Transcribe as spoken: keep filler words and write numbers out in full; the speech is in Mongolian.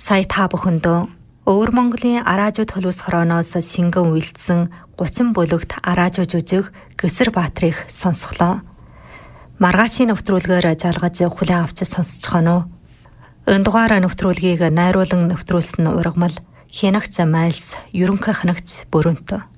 Сая та бүхэндөө Өвөр Монголын Араажуу төлөвс хорооноос шингэн үйлдсэн гучин бүлэгт Араажуу жүжиг Гэсэр Баатрих сонсголоо. Маргаачийн нэвтрүүлгээр жалгаж хүлээн авч сонсцохоно. Энэ дугаар нэвтрүүлгийг найруулан нэвтрүүлсэн ургамал Хянагч Майлс ерөнхий ханагч Бүрөнтө.